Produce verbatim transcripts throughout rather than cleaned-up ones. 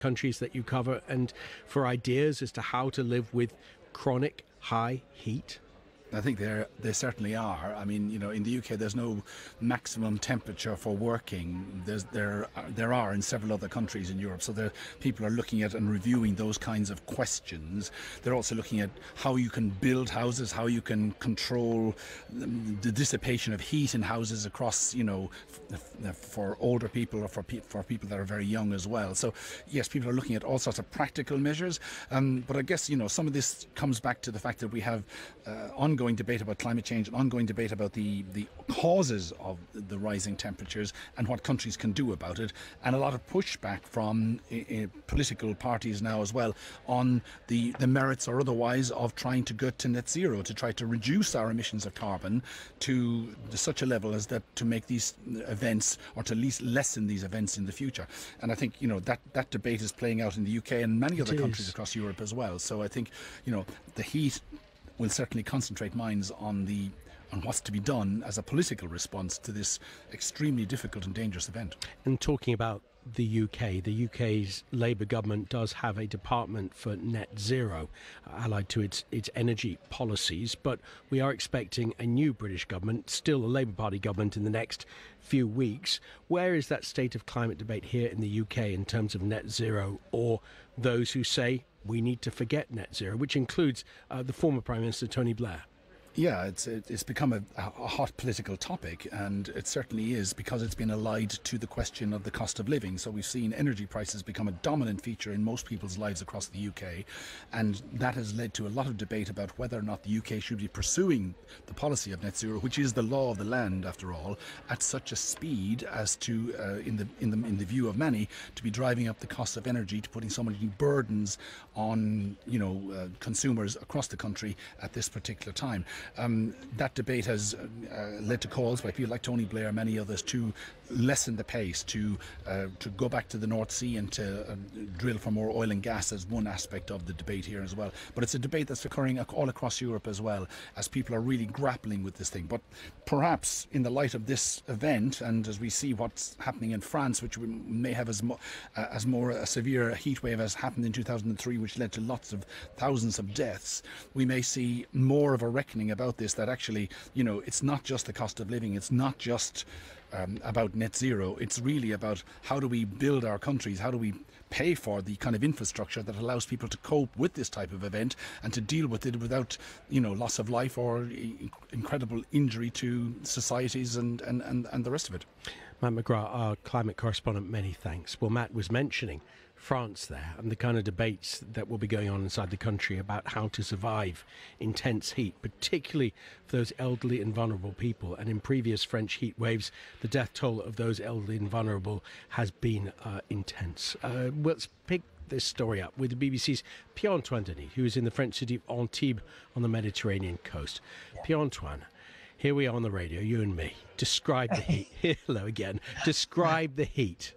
countries that you cover, and for ideas as to how to live with chronic high heat? I think there they certainly are. I mean, you know, in the U K, there's no maximum temperature for working. There's there there are in several other countries in Europe. So there, people are looking at and reviewing those kinds of questions. They're also looking at how you can build houses, how you can control the, the dissipation of heat in houses across, you know, f- for older people or for pe- for people that are very young as well. So yes, people are looking at all sorts of practical measures. Um, but I guess, you know, some of this comes back to the fact that we have uh, ongoing ongoing debate about climate change, an ongoing debate about the, the causes of the rising temperatures and what countries can do about it, and a lot of pushback from uh, political parties now as well on the, the merits or otherwise of trying to get to net zero, to try to reduce our emissions of carbon to such a level as that to make these events, or to at least lessen these events in the future. And I think, you know, that, that debate is playing out in the U K and many other countries across Europe as well. So I think, you know, the heat will certainly concentrate minds on the on what's to be done as a political response to this extremely difficult and dangerous event. And talking about the U K, the U K's Labour government does have a department for net zero, uh, allied to its its energy policies, but we are expecting a new British government, still a Labour Party government, in the next few weeks. Where is that state of climate debate here in the U K in terms of net zero, or those who say we need to forget net zero, which includes uh, the former Prime Minister Tony Blair? Yeah, it's it's become a, a hot political topic, and it certainly is because it's been allied to the question of the cost of living. So we've seen energy prices become a dominant feature in most people's lives across the U K, and that has led to a lot of debate about whether or not the U K should be pursuing the policy of net zero, which is the law of the land after all, at such a speed as to, uh, in the in the in the view of many, to be driving up the cost of energy, to putting so many burdens on, you know, uh, consumers across the country at this particular time. Um, that debate has uh, led to calls by people like Tony Blair and many others to lessen the pace, to uh, to go back to the North Sea and to uh, drill for more oil and gas as one aspect of the debate here as well. But it's a debate that's occurring all across Europe as well, as people are really grappling with this thing. But perhaps in the light of this event, and as we see what's happening in France, which we may have as, mo- uh, as more a severe heat wave as happened in two thousand three, which led to lots of thousands of deaths, we may see more of a reckoning about this, that actually, you know, it's not just the cost of living, it's not just um, about net zero, it's really about how do we build our countries, how do we pay for the kind of infrastructure that allows people to cope with this type of event and to deal with it without, you know, loss of life or i- incredible injury to societies and, and, and, and the rest of it. Matt McGrath, our climate correspondent, many thanks. Well, Matt was mentioning France there and the kind of debates that will be going on inside the country about how to survive intense heat, particularly for those elderly and vulnerable people. And in previous French heat waves, the death toll of those elderly and vulnerable has been uh, intense. Uh, let's pick this story up with the B B C's Pierre-Antoine Denis, who is in the French city of Antibes on the Mediterranean coast. Pierre-Antoine, here we are on the radio, you and me. Describe the heat. Hello again. Describe the heat.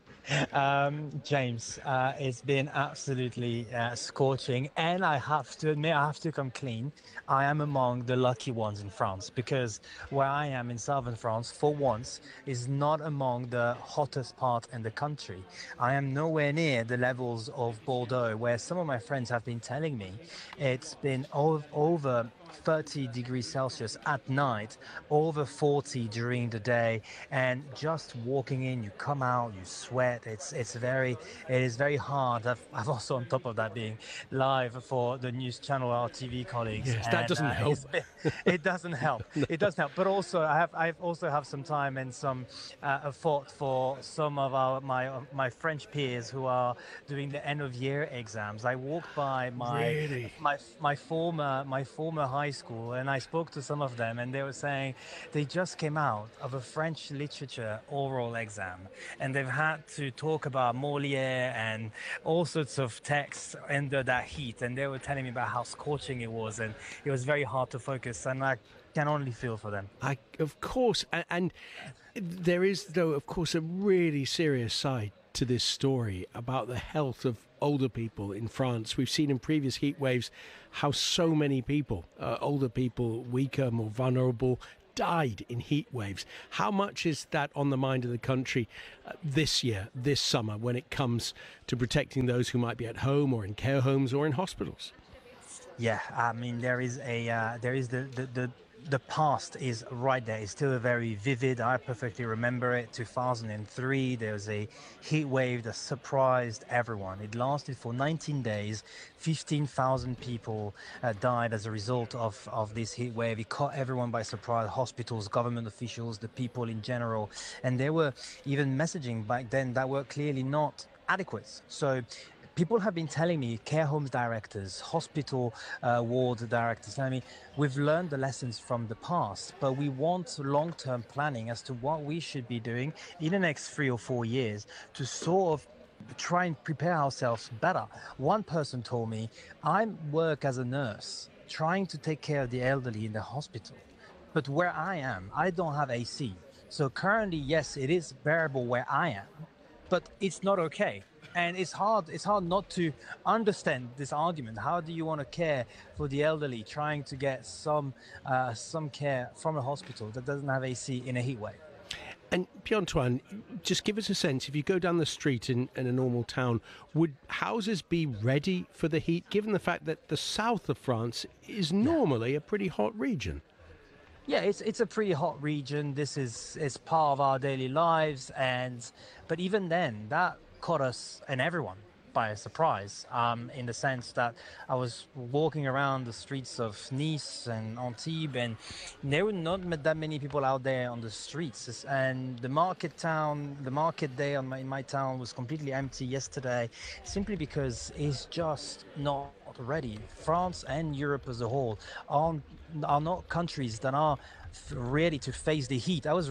Um, James, uh, it's been absolutely uh, scorching, and I have to admit, I have to come clean. I am among the lucky ones in France, because where I am in southern France, for once, is not among the hottest part in the country. I am nowhere near the levels of Bordeaux, where some of my friends have been telling me it's been ov- over thirty degrees Celsius at night, over forty during the day, and just walking in, you come out, you sweat. It's it's very it is very hard. I've, I've also, on top of that, being live for the news channel, our T V colleagues. Yes, that and, doesn't uh, help. been, it doesn't help. no. It doesn't help. But also, I have I've also have some time and some uh, thought for some of our my my French peers who are doing the end of year exams. I walked by my Really? my my former my former high school, and I spoke to some of them, and they were saying they just came out of a French literature oral exam, and they've had to talk about Molière and all sorts of texts under that heat, and they were telling me about how scorching it was, and it was very hard to focus, and I can only feel for them. I, of course, and, and there is, though, of course, a really serious side to this story about the health of older people in France. We've seen in previous heat waves how so many people, uh, older people, weaker, more vulnerable, died in heat waves. How much is that on the mind of the country uh, this year, this summer, when it comes to protecting those who might be at home or in care homes or in hospitals? Yeah, I mean there is a uh, there is the, the the the past is right there. It's still very vivid. I perfectly remember it. two thousand three, there was a heat wave that surprised everyone. It lasted for nineteen days. fifteen thousand people uh, died as a result of, of this heat wave. It caught everyone by surprise, hospitals, government officials, the people in general. And there were even messaging back then that were clearly not adequate. So people have been telling me, care homes directors, hospital uh, ward directors, telling me, we've learned the lessons from the past, but we want long-term planning as to what we should be doing in the next three or four years to sort of try and prepare ourselves better. One person told me, I work as a nurse, trying to take care of the elderly in the hospital, but where I am, I don't have A C. So currently, yes, it is bearable where I am, but it's not okay. And it's hard it's hard not to understand this argument. How do you want to care for the elderly trying to get some uh, some care from a hospital that doesn't have A C in a heat wave? And Pierre-Antoine, just give us a sense, if you go down the street in, in a normal town, would houses be ready for the heat, given the fact that the south of France is normally a pretty hot region? Yeah, it's it's a pretty hot region. This is is part of our daily lives, and but even then, that caught us and everyone by surprise. Um, in the sense that I was walking around the streets of Nice and Antibes, and there were not that many people out there on the streets. And the market town, the market day on my, in my town was completely empty yesterday, simply because it's just not ready. France and Europe as a whole are, are not countries that are ready to face the heat. I was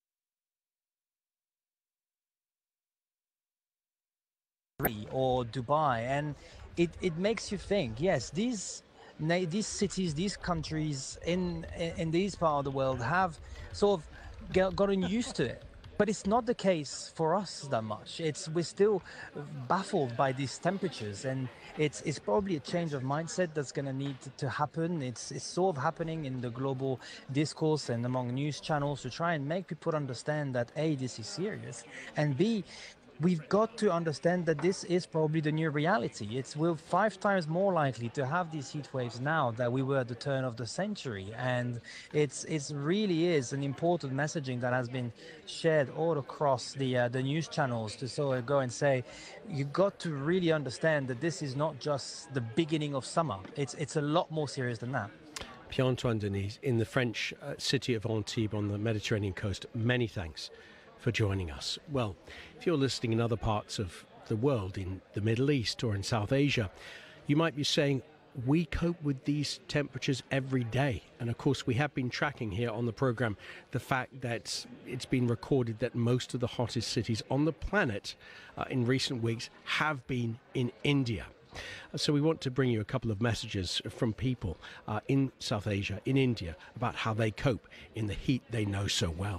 or Dubai, and it, it makes you think, yes, these these cities, these countries in in these part of the world have sort of get, gotten used to it. But it's not the case for us that much. It's we're still baffled by these temperatures, and it's it's probably a change of mindset that's going to need to happen. It's it's sort of happening in the global discourse and among news channels to try and make people understand that A, this is serious, and B, we've got to understand that this is probably the new reality. It's we're five times more likely to have these heat waves now than we were at the turn of the century, and it's it's really is an important messaging that has been shared all across the uh, the news channels to sort of go and say, you got to really understand that this is not just the beginning of summer. It's it's a lot more serious than that. Pierre-Antoine Denis in the French uh, city of Antibes on the Mediterranean coast. Many thanks for joining us. Well, if you're listening in other parts of the world, in the Middle East or in South Asia, you might be saying, we cope with these temperatures every day. And of course, we have been tracking here on the program the fact that it's been recorded that most of the hottest cities on the planet uh, in recent weeks have been in India. So we want to bring you a couple of messages from people uh, in South Asia, in India, about how they cope in the heat they know so well.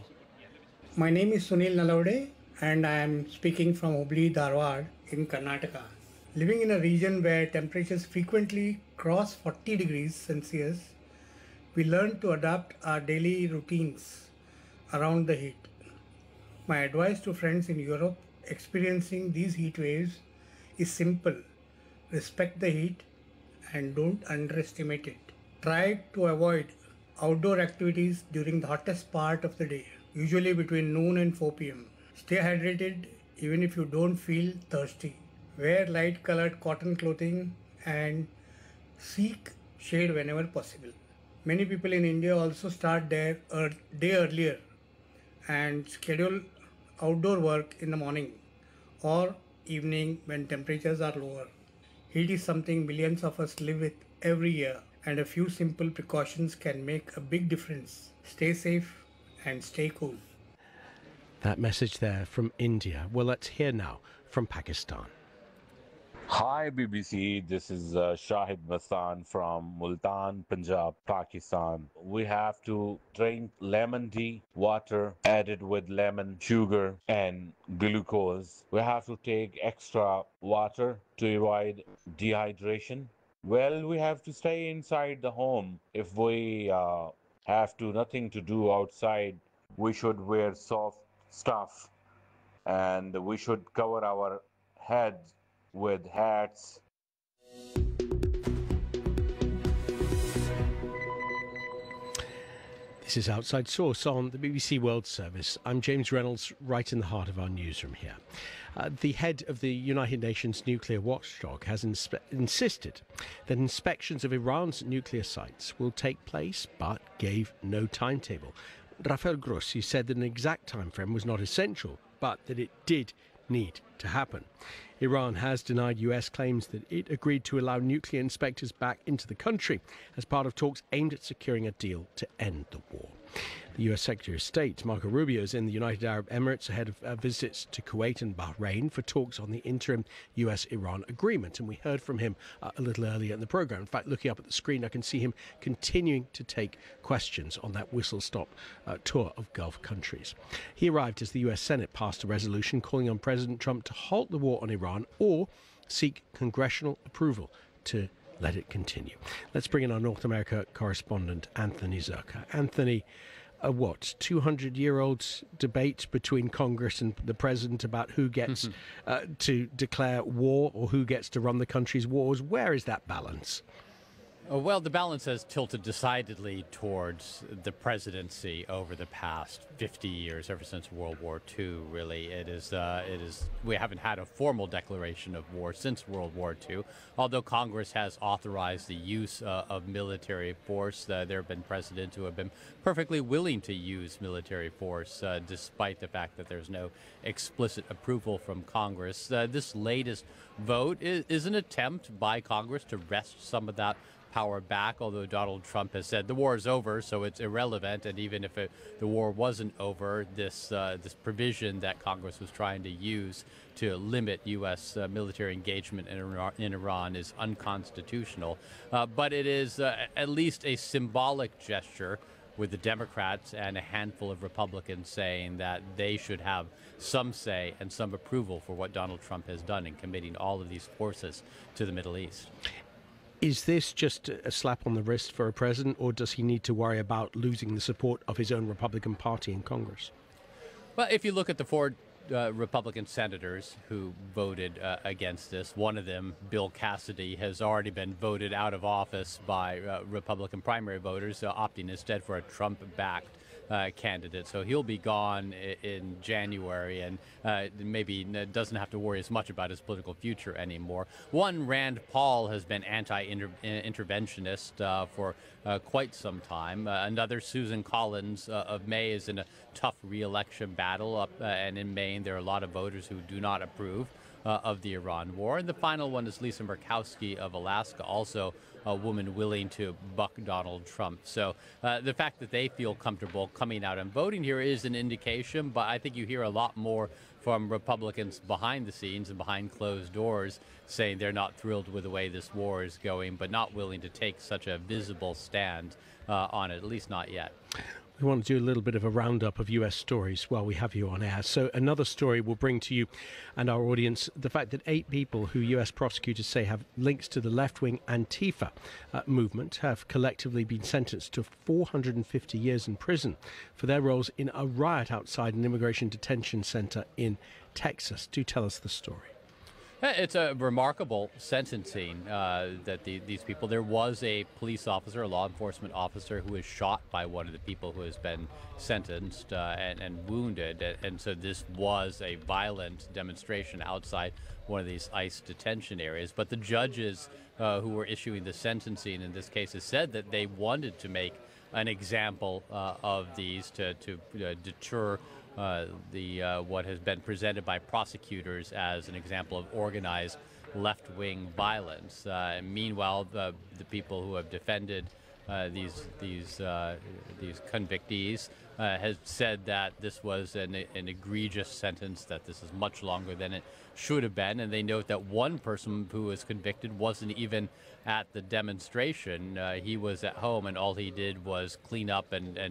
My name is Sunil Nalode, and I am speaking from Hubli, Dharwad in Karnataka. Living in a region where temperatures frequently cross forty degrees Celsius, we learn to adapt our daily routines around the heat. My advice to friends in Europe experiencing these heat waves is simple. Respect the heat and don't underestimate it. Try to avoid outdoor activities during the hottest part of the day, usually between noon and four p m Stay hydrated even if you don't feel thirsty. Wear light colored cotton clothing and seek shade whenever possible. Many people in India also start their day earlier and schedule outdoor work in the morning or evening when temperatures are lower. Heat is something millions of us live with every year, and a few simple precautions can make a big difference. Stay safe and stay cool. That message there from India. Well, let's hear now from Pakistan. Hi B B C, this is uh, Shahid Mastan from Multan, Punjab, Pakistan. We have to drink lemon tea, water added with lemon, sugar and glucose. We have to take extra water to avoid dehydration. Well, we have to stay inside the home if we uh, have to nothing to do outside. We should wear soft stuff and we should cover our heads with hats. This is Outside Source on the B B C World Service. I'm James Reynolds, right in the heart of our newsroom here. Uh, the head of the United Nations nuclear watchdog has inspe- insisted that inspections of Iran's nuclear sites will take place, but gave no timetable. Rafael Grossi said that an exact time frame was not essential, but that it did need to happen. Iran has denied U S claims that it agreed to allow nuclear inspectors back into the country as part of talks aimed at securing a deal to end the war. The U S Secretary of State, Marco Rubio, is in the United Arab Emirates ahead of uh, visits to Kuwait and Bahrain for talks on the interim U S Iran agreement. And we heard from him uh, a little earlier in the programme. In fact, looking up at the screen, I can see him continuing to take questions on that whistle-stop uh, tour of Gulf countries. He arrived as the U S Senate passed a resolution calling on President Trump to halt the war on Iran or seek congressional approval to let it continue. Let's bring in our North America correspondent, Anthony Zerka. Anthony, a what, two hundred year old debate between Congress and the president about who gets uh, to declare war or who gets to run the country's wars. Where is that balance? Uh, Well, the balance has tilted decidedly towards the presidency over the past fifty years, ever since World War Two. Really, it is. Uh, it is. We haven't had a formal declaration of war since World War Two, although Congress has authorized the use uh, of military force. Uh, there have been presidents who have been perfectly willing to use military force, uh, despite the fact that there's no explicit approval from Congress. Uh, this latest vote is, is an attempt by Congress to wrest some of that power back, although Donald Trump has said the war is over, so it's irrelevant. And even if it, the war wasn't over, this uh, this provision that Congress was trying to use to limit U S uh, military engagement in Iran, in Iran is unconstitutional. Uh, but it is uh, at least a symbolic gesture, with the Democrats and a handful of Republicans saying that they should have some say and some approval for what Donald Trump has done in committing all of these forces to the Middle East. Is this just a slap on the wrist for a president, or does he need to worry about losing the support of his own Republican Party in Congress? Well, if you look at the four uh, Republican senators who voted uh, against this, one of them, Bill Cassidy, has already been voted out of office by uh, Republican primary voters, uh, opting instead for a Trump-backed Uh, candidate. So he'll be gone i- in January and uh, maybe n- doesn't have to worry as much about his political future anymore. One, Rand Paul, has been anti-interventionist uh, for uh, quite some time. Uh, another, Susan Collins uh, of Maine, is in a tough re-election battle up, uh, and in Maine there are a lot of voters who do not approve uh, of the Iran war. And the final one is Lisa Murkowski of Alaska, also a woman willing to buck Donald Trump. So uh, the fact that they feel comfortable coming out and voting here is an indication, but I think you hear a lot more from Republicans behind the scenes and behind closed doors saying they're not thrilled with the way this war is going, but not willing to take such a visible stand uh, on it, at least not yet. We want to do a little bit of a roundup of U S stories while we have you on air. So another story will bring to you and our audience the fact that eight people who U S prosecutors say have links to the left-wing Antifa uh, movement have collectively been sentenced to four hundred fifty years in prison for their roles in a riot outside an immigration detention center in Texas. Do tell us the story. It's a remarkable sentencing uh, that the, these people. There was a police officer, a law enforcement officer, who was shot by one of the people who has been sentenced uh, and, and wounded. And, and so this was a violent demonstration outside one of these ICE detention areas. But the judges uh, who were issuing the sentencing in this case has said that they wanted to make an example uh, of these to, to uh, deter Uh, the uh, what has been presented by prosecutors as an example of organized left-wing violence. Uh, meanwhile, the the people who have defended uh, these these uh, these convictees uh, has said that this was an, an egregious sentence, that this is much longer than it should have been, and they note that one person who was convicted wasn't even at the demonstration. Uh, he was at home, and all he did was clean up and and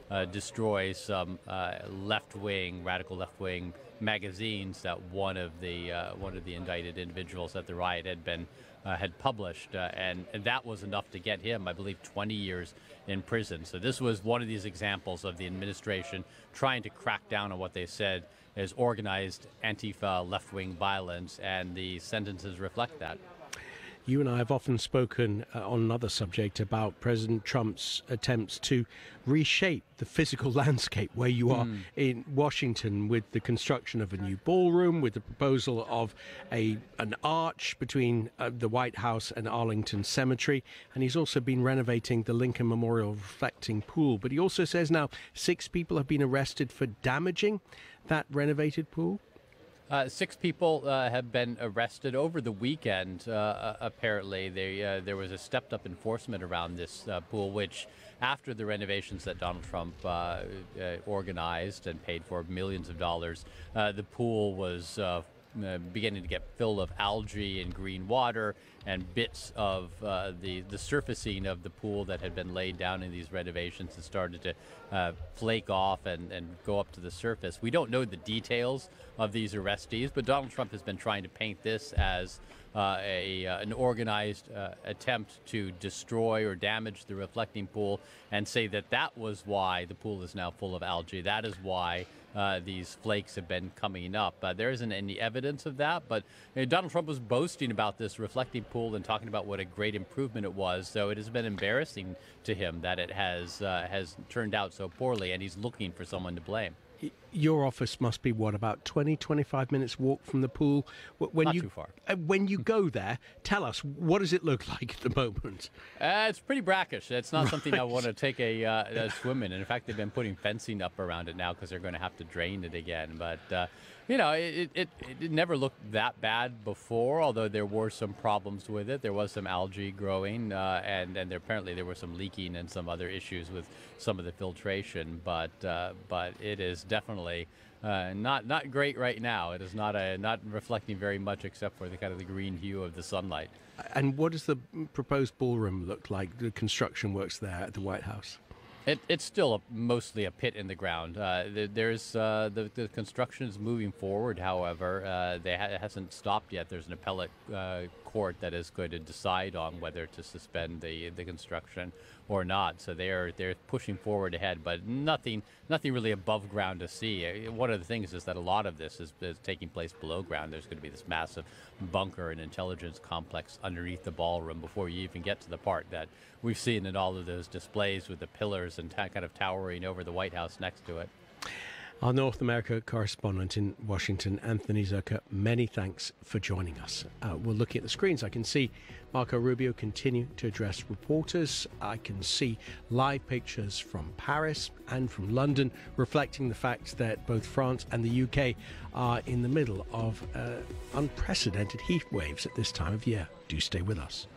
uh, destroy some uh, left-wing, radical left-wing magazines that one of the uh, one of the indicted individuals at the riot had been uh, had published, uh, and, and that was enough to get him, I believe, twenty years in prison. So this was one of these examples of the administration trying to crack down on what they said is organized Antifa left-wing violence, and the sentences reflect that. You and I have often spoken uh, on another subject about President Trump's attempts to reshape the physical landscape where you are mm. in Washington, with the construction of a new ballroom, with the proposal of a an arch between uh, the White House and Arlington Cemetery. And he's also been renovating the Lincoln Memorial reflecting pool. But he also says now six people have been arrested for damaging that renovated pool. Uh, six people uh, have been arrested over the weekend. Uh, apparently, they, uh, there was a stepped-up enforcement around this uh, pool, which, after the renovations that Donald Trump uh, uh, organized and paid for millions of dollars, uh, the pool was uh, uh, beginning to get filled of algae and green water, and bits of uh, the the surfacing of the pool that had been laid down in these renovations had started to uh, flake off and, and go up to the surface. We don't know the details of these arrestees, but Donald Trump has been trying to paint this as uh, a uh, an organized uh, attempt to destroy or damage the reflecting pool, and say that that was why the pool is now full of algae. That is why uh, these flakes have been coming up. Uh, there isn't any evidence of that, but you know, Donald Trump was boasting about this reflecting pool and talking about what a great improvement it was. So it has been embarrassing to him that it has uh, has turned out so poorly, and he's looking for someone to blame. Your office must be, what, about twenty, twenty-five minutes walk from the pool? When Not you, too far. Uh, when you go there, tell us, what does it look like at the moment? Uh, it's pretty brackish. It's not right. something I want to take a, uh, a swim in. And in fact, they've been putting fencing up around it now because they're going to have to drain it again. But, uh, you know, it, it, it never looked that bad before, although there were some problems with it. There was some algae growing, uh, and, and there, apparently there was some leaking and some other issues with some of the filtration. But, uh, but it is definitely uh, not not great right now. It is not a not reflecting very much, except for the kind of the green hue of the sunlight. And what does the proposed ballroom look like? The construction works there at the White House. It, it's still a, mostly a pit in the ground. Uh, there's uh, the, the construction is moving forward. However, uh, they ha- it hasn't stopped yet. There's an appellate uh, court that is going to decide on whether to suspend the the construction or not. So they're they're pushing forward ahead, but nothing nothing really above ground to see. One of the things is that a lot of this is, is taking place below ground. There's going to be this massive bunker and intelligence complex underneath the ballroom before you even get to the part that we've seen in all of those displays with the pillars and ta- kind of towering over the White House next to it. Our North America correspondent in Washington, Anthony Zurcher, many thanks for joining us. Uh, we're looking at the screens. I can see Marco Rubio continue to address reporters. I can see live pictures from Paris and from London, reflecting the fact that both France and the U K are in the middle of uh, unprecedented heat waves at this time of year. Do stay with us.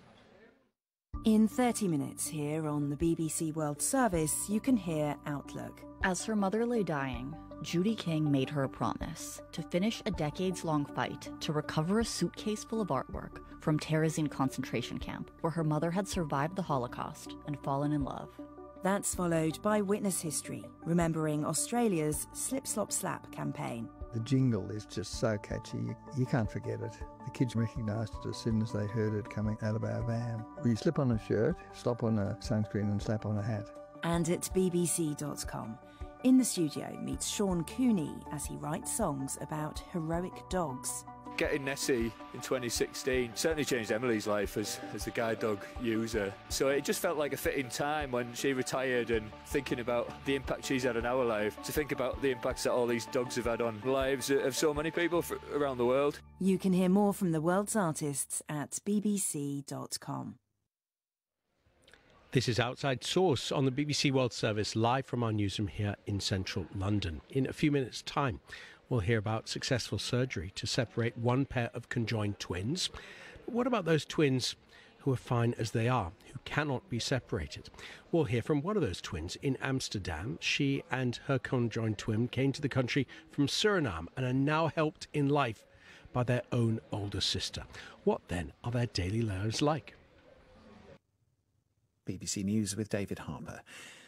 In thirty minutes here on the B B C World Service, you can hear Outlook. As her mother lay dying, Judy King made her a promise to finish a decades-long fight to recover a suitcase full of artwork from Terezin concentration camp, where her mother had survived the Holocaust and fallen in love. That's followed by Witness History, remembering Australia's Slip Slop Slap campaign. The jingle is just so catchy, you, you can't forget it. The kids recognised it as soon as they heard it coming out of our van. We slip on a shirt, slop on a sunscreen and slap on a hat. And at b b c dot com. In the studio meets Sean Cooney as he writes songs about heroic dogs. Getting Nessie in twenty sixteen certainly changed Emily's life as, as a guide dog user. So it just felt like a fitting time when she retired, and thinking about the impact she's had on our life, to think about the impacts that all these dogs have had on lives of so many people for, around the world. You can hear more from the world's artists at b b c dot com. This is Outside Source on the B B C World Service, live from our newsroom here in central London. In a few minutes' time, we'll hear about successful surgery to separate one pair of conjoined twins. But what about those twins who are fine as they are, who cannot be separated? We'll hear from one of those twins in Amsterdam. She and her conjoined twin came to the country from Suriname and are now helped in life by their own older sister. What then are their daily lives like? B B C News with David Harper.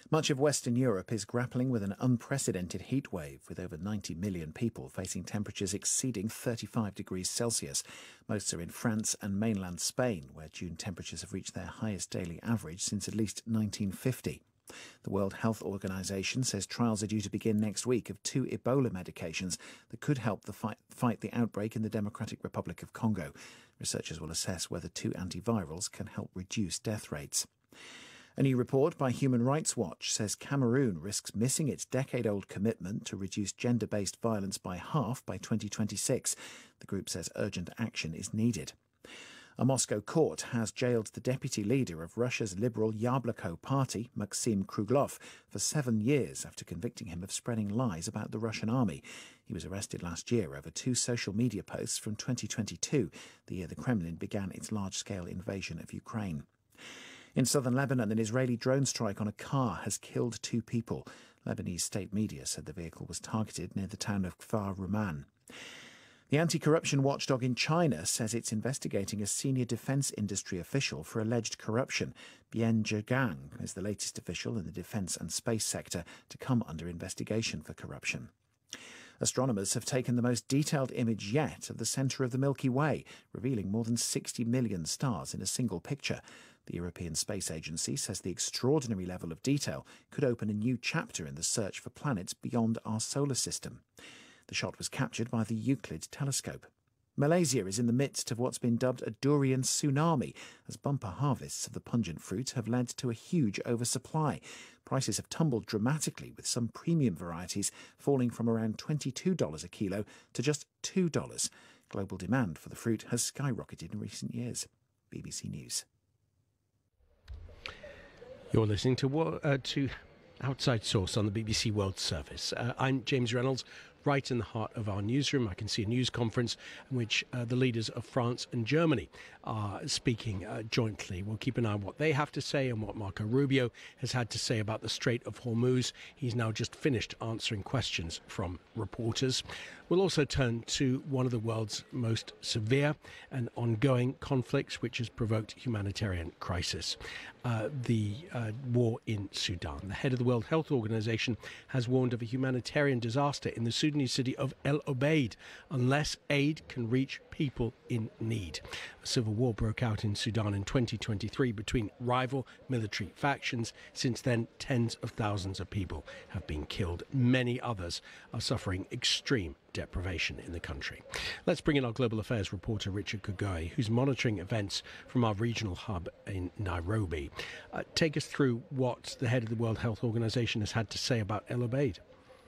Much of Western Europe is grappling with an unprecedented heat wave, with over ninety million people facing temperatures exceeding thirty-five degrees Celsius. Most are in France and mainland Spain, where June temperatures have reached their highest daily average since at least nineteen fifty. The World Health Organization says trials are due to begin next week of two Ebola medications that could help the fight, fight the outbreak in the Democratic Republic of Congo. Researchers will assess whether two antivirals can help reduce death rates. A new report by Human Rights Watch says Cameroon risks missing its decade-old commitment to reduce gender-based violence by half by twenty twenty-six. The group says urgent action is needed. A Moscow court has jailed the deputy leader of Russia's liberal Yabloko party, Maxim Kruglov, for seven years after convicting him of spreading lies about the Russian army. He was arrested last year over two social media posts from twenty twenty-two, the year the Kremlin began its large-scale invasion of Ukraine. In southern Lebanon, an Israeli drone strike on a car has killed two people. Lebanese state media said the vehicle was targeted near the town of Kfar Ruman. The anti-corruption watchdog in China says it's investigating a senior defence industry official for alleged corruption. Bian Zhegang is the latest official in the defence and space sector to come under investigation for corruption. Astronomers have taken the most detailed image yet of the centre of the Milky Way, revealing more than sixty million stars in a single picture. The European Space Agency says the extraordinary level of detail could open a new chapter in the search for planets beyond our solar system. The shot was captured by the Euclid telescope. Malaysia is in the midst of what's been dubbed a durian tsunami, as bumper harvests of the pungent fruit have led to a huge oversupply. Prices have tumbled dramatically, with some premium varieties falling from around twenty-two dollars a kilo to just two dollars. Global demand for the fruit has skyrocketed in recent years. B B C News. You're listening to uh, to Outside Source on the B B C World Service. Uh, I'm James Reynolds, right in the heart of our newsroom. I can see a news conference in which uh, the leaders of France and Germany are speaking uh, jointly. We'll keep an eye on what they have to say and what Marco Rubio has had to say about the Strait of Hormuz. He's now just finished answering questions from reporters. We'll also turn to one of the world's most severe and ongoing conflicts, which has provoked humanitarian crisis, uh, the uh, war in Sudan. The head of the World Health Organization has warned of a humanitarian disaster in the Sudanese city of El Obeid unless aid can reach people in need. A civil war broke out in Sudan in twenty twenty-three between rival military factions. Since then, tens of thousands of people have been killed. Many others are suffering extreme deprivation in the country. Let's bring in our global affairs reporter Richard Kagoi, who's monitoring events from our regional hub in Nairobi. Uh, take us through what the head of the World Health Organization has had to say about El Obeid.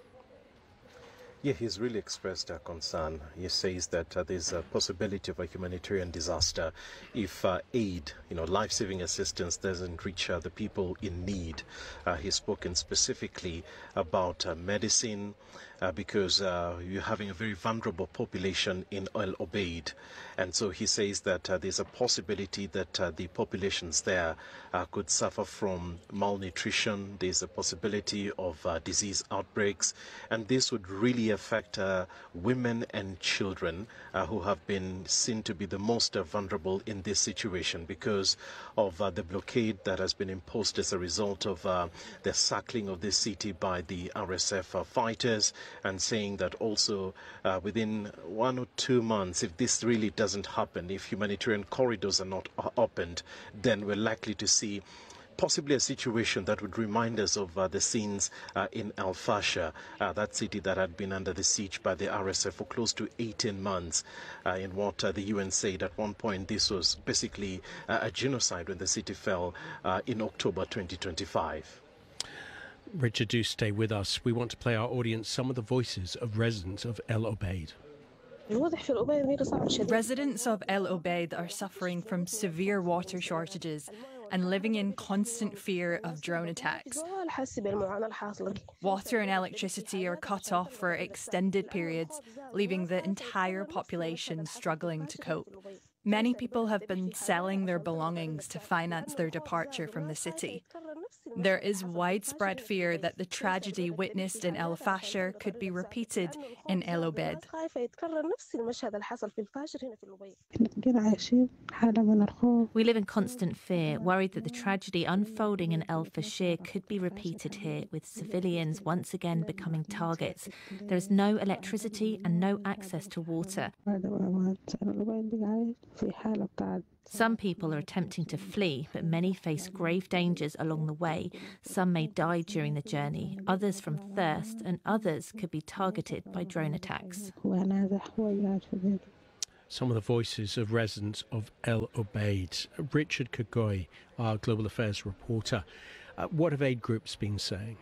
Yeah, he's really expressed uh, concern. He says that uh, there's a possibility of a humanitarian disaster if uh, aid, you know, life-saving assistance doesn't reach uh, the people in need. Uh, he's spoken specifically about uh, medicine uh, because uh, you're having a very vulnerable population in El Obeid. And so he says that uh, there's a possibility that uh, the populations there uh, could suffer from malnutrition. There's a possibility of uh, disease outbreaks, and this would really affect uh, women and children uh, who have been seen to be the most uh, vulnerable in this situation because of uh, the blockade that has been imposed as a result of uh, the sackling of this city by the R S F uh, fighters, and saying that also uh, within one or two months, if this really doesn't happen, if humanitarian corridors are not opened, then we're likely to see possibly a situation that would remind us of uh, the scenes uh, in Al Fasher, uh, that city that had been under the siege by the R S F for close to eighteen months, uh, in what uh, the U N said at one point this was basically uh, a genocide when the city fell uh, in October twenty twenty-five. Richard, do stay with us. We want to play our audience some of the voices of residents of El Obeid. Residents of El Obeid are suffering from severe water shortages and living in constant fear of drone attacks. Water and electricity are cut off for extended periods, leaving the entire population struggling to cope. Many people have been selling their belongings to finance their departure from the city. There is widespread fear that the tragedy witnessed in El Fasher could be repeated in El Obeid. We live in constant fear, worried that the tragedy unfolding in El Fasher could be repeated here, with civilians once again becoming targets. There is no electricity and no access to water. Some people are attempting to flee, but many face grave dangers along the way. Some may die during the journey, others from thirst, and others could be targeted by drone attacks. Some of the voices of residents of El Obeid. Richard Kagoi, our Global Affairs reporter. Uh, what have aid groups been saying?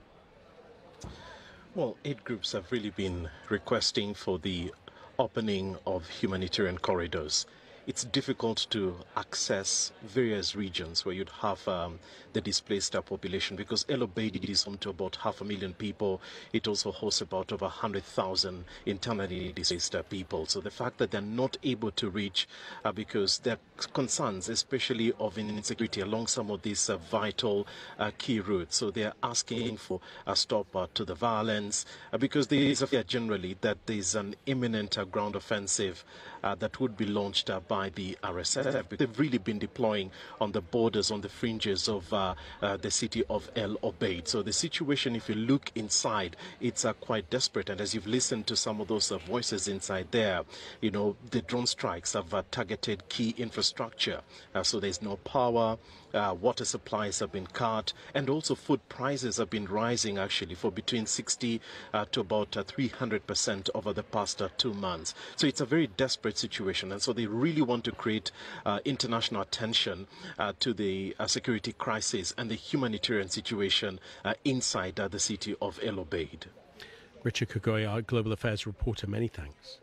Well, aid groups have really been requesting for the opening of humanitarian corridors. It's difficult to access various regions where you'd have um, the displaced population, because El Obeid is home to about half a million people. It also hosts about over one hundred thousand internally displaced people. So the fact that they're not able to reach uh, because there are concerns, especially of insecurity along some of these uh, vital uh, key routes. So they're asking for a stop uh, to the violence uh, because there is a fear generally that there's an imminent uh, ground offensive uh, that would be launched uh, by the R S F. They've really been deploying on the borders, on the fringes of uh, uh, the city of El Obeid. So the situation, if you look inside, it's uh, quite desperate. And as you've listened to some of those uh, voices inside there, you know, the drone strikes have uh, targeted key infrastructure. Uh, so there's no power. Uh, water supplies have been cut, and also food prices have been rising actually for between sixty uh, to about uh, three hundred percent over the past uh, two months. So it's a very desperate situation, and so they really want to create uh, international attention uh, to the uh, security crisis and the humanitarian situation uh, inside uh, the city of El Obeid. Richard Kagoi, our Global Affairs reporter, many thanks.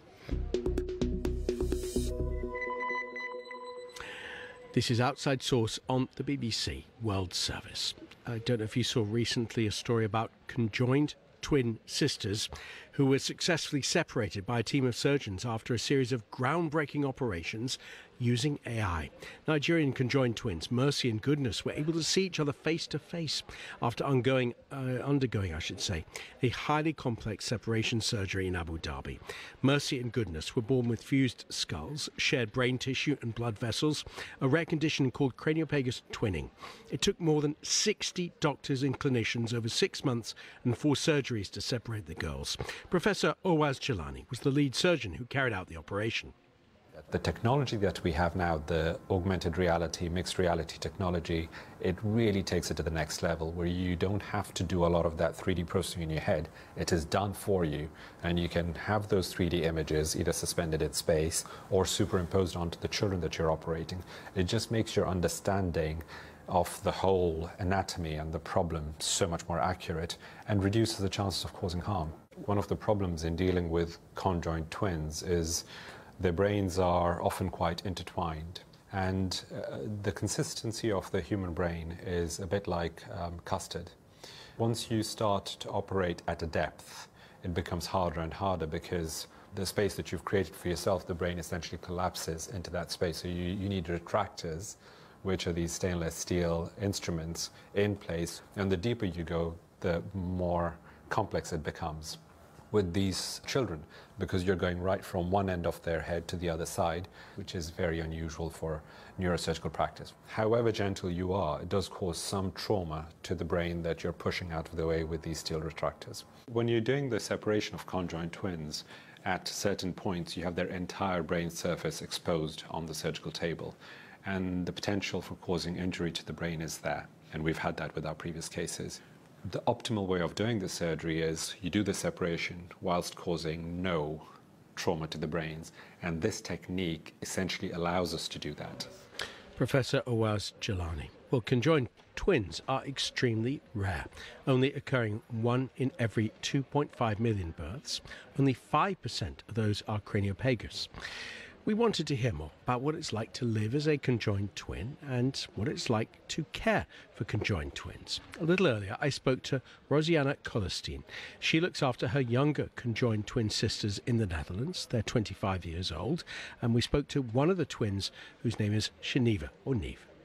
This is Outside Source on the B B C World Service. I don't know if you saw recently a story about conjoined twin sisters who were successfully separated by a team of surgeons after a series of groundbreaking operations using A I. Nigerian conjoined twins Mercy and Goodness were able to see each other face to face after undergoing, uh, undergoing, I should say, a highly complex separation surgery in Abu Dhabi. Mercy and Goodness were born with fused skulls, shared brain tissue and blood vessels, a rare condition called craniopagus twinning. It took more than sixty doctors and clinicians over six months and four surgeries to separate the girls. Professor Owaz Jelani was the lead surgeon who carried out the operation. The technology that we have now, the augmented reality, mixed reality technology, it really takes it to the next level where you don't have to do a lot of that three D processing in your head. It is done for you, and you can have those three D images either suspended in space or superimposed onto the children that you're operating. It just makes your understanding of the whole anatomy and the problem so much more accurate and reduces the chances of causing harm. One of the problems in dealing with conjoined twins is their brains are often quite intertwined, and uh, the consistency of the human brain is a bit like um, custard. Once you start to operate at a depth, it becomes harder and harder because the space that you've created for yourself, the brain essentially collapses into that space. So you, you need retractors, which are these stainless steel instruments in place, and the deeper you go, the more complex it becomes. With these children, because you're going right from one end of their head to the other side, which is very unusual for neurosurgical practice. However gentle you are, it does cause some trauma to the brain that you're pushing out of the way with these steel retractors. When you're doing the separation of conjoined twins, at certain points you have their entire brain surface exposed on the surgical table, and the potential for causing injury to the brain is there, and we've had that with our previous cases. The optimal way of doing the surgery is you do the separation whilst causing no trauma to the brains, and this technique essentially allows us to do that. Professor Owaz Jelani. Well, conjoined twins are extremely rare, only occurring one in every two point five million births. Only five percent of those are craniopagus. We wanted to hear more about what it's like to live as a conjoined twin and what it's like to care for conjoined twins. A little earlier, I spoke to Rosianna Kollerstein. She looks after her younger conjoined twin sisters in the Netherlands. They're twenty-five years old, and we spoke to one of the twins whose name is Shaniva or Neve.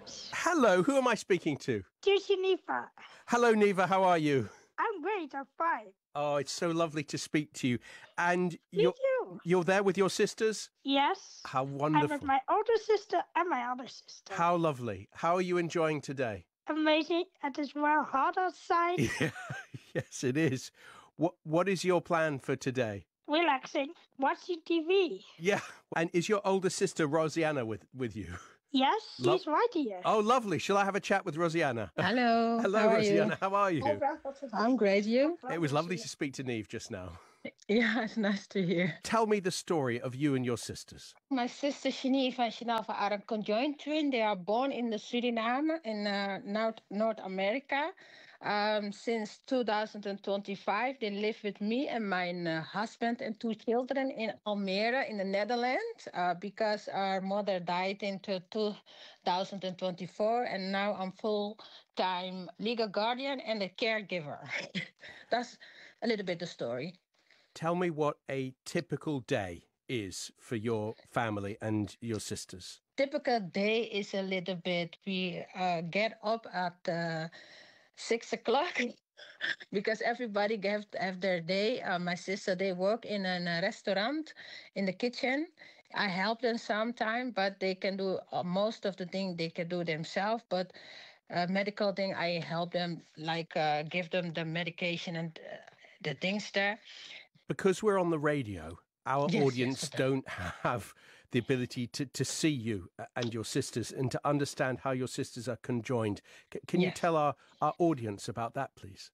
James. Hello, who am I speaking to? Dear Shanifa. Hello, Neva, how are you? I'm great, I'm fine. Oh, it's so lovely to speak to you. And Me you're, too. you're there with your sisters? Yes. How I'm wonderful. with my older sister and my other sister. How lovely. How are you enjoying today? Amazing. It is well hot outside. Yeah, yes, it is. What What is your plan for today? Relaxing. Watching T V. Yeah. And is your older sister Rosianna with, with you? Yes, she's Lo- right here. Oh, lovely. Shall I have a chat with Rosianna? Hello. Hello, how are Rosianna. you? How are you? I'm great. You? It was lovely to speak to Neve just now. Yeah, it's nice to hear. Tell me the story of you and your sisters. My sister Shanifa and Shinafa are a conjoined twin. They are born in the Suriname in uh, North, North America. Um, since two thousand twenty-five, they live with me and my uh, husband and two children in Almere in the Netherlands uh, because our mother died in two thousand twenty-four, and now I'm full-time legal guardian and a caregiver. That's a little bit the story. Tell me what a typical day is for your family and your sisters. Typical day is a little bit, we uh, get up at uh, six o'clock because everybody have, have their day. Uh, my sister, they work in a restaurant in the kitchen. I help them sometimes, but they can do uh, most of the things they can do themselves. But uh, medical thing, I help them, like uh, give them the medication and uh, the things there. Because we're on the radio, our Yes, audience yes, don't have the ability to, to see you and your sisters and to understand how your sisters are conjoined. C- can you Yes. tell our, our audience about that, please?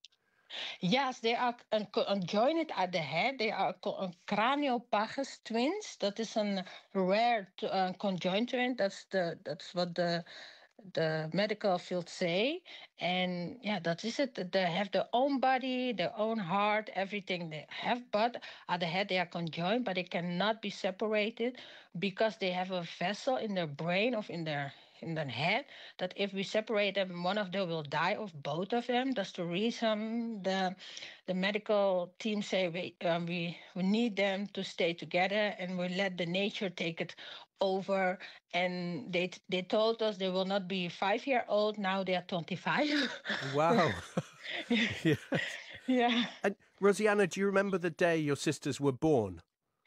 Yes, they are un- conjoined at the head. They are co- craniopagus twins. That is a rare t- uh, conjoined twin. That's the that's what the the medical field say. And yeah, that is it. They have their own body, their own heart, everything they have. But at the head, they are conjoined, but they cannot be separated because they have a vessel in their brain or in their in their head that if we separate them, one of them will die, or both of them. That's the reason the the medical team say we um, we we need them to stay together, and we let the nature take it over. And they they told us they will not be five year old. Now they are twenty-five. Wow. Yes. Yeah. And Rosianna, do you remember the day your sisters were born?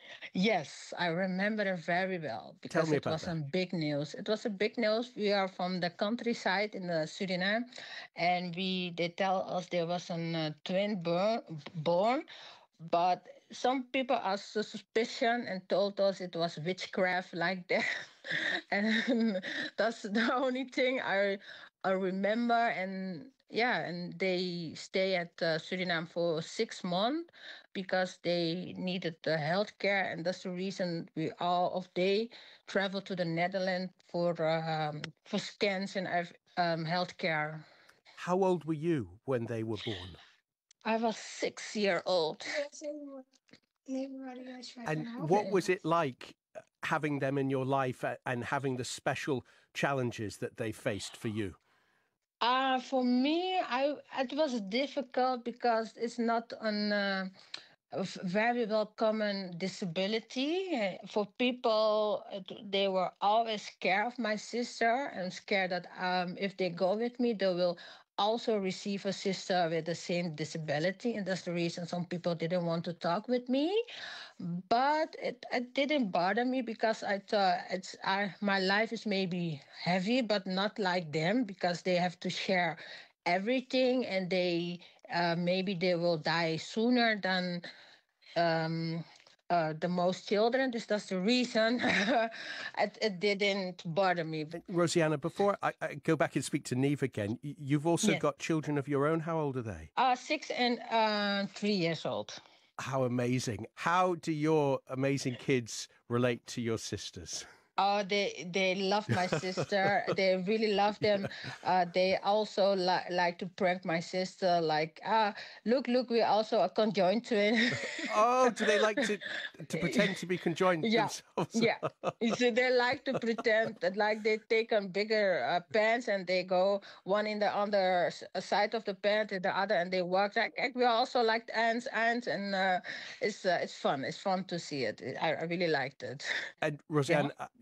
Yes, I remember it very well because me it about was that. a big news. It was a big news. We are from the countryside in the Suriname, and we they tell us there was a uh, twin born, born, but some people asked the suspicion and told us it was witchcraft like that, and that's the only thing I I remember. And yeah, and they stay at uh, Suriname for six months because they needed the health care, and that's the reason we all of they travel to the Netherlands for um, for scans and um, health care. How old were you when they were born? I was six year old. And what was it like uh, having them in your life uh, and having the special challenges that they faced for you? Uh, for me, I it was difficult because it's not an uh, a v- very well common disability. Uh, For people, it- they were always scared of my sister and scared that um, if they go with me, they will also receive a sister with the same disability. And that's the reason some people didn't want to talk with me. But it, it didn't bother me because I thought it's I, my life is maybe heavy, but not like them because they have to share everything, and they uh, maybe they will die sooner than um, uh, the most children. This that's the reason it, it didn't bother me. Rosianna, before I, I go back and speak to Neve again, y- you've also Yes. got children of your own. How old are they? Uh, six and uh, three years old. How amazing. How do your amazing kids relate to your sisters? Oh, they they love my sister. They really love them. Uh, they also li- like to prank my sister. Like, ah, look, look, we're also a conjoined twin. Oh, do they like to to pretend to be conjoined Yeah, themselves? yeah. So they like to pretend that, like they take on bigger uh, pants and they go one in the other s- uh, side of the pant and the other, and they walk like, like we also like ants, ants, and uh, it's uh, it's fun. It's fun to see it. I, I really liked it. And Roseanne, uh,